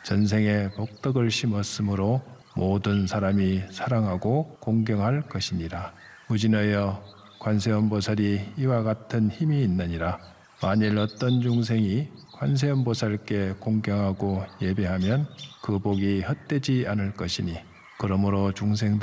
전생에 복덕을 심었으므로 모든 사람이 사랑하고 공경할 것이니라. 무진하여 관세음보살이 이와 같은 힘이 있느니라. 만일 어떤 중생이 관세음보살께 공경하고 예배하면 그 복이 헛되지 않을 것이니 그러므로 중생들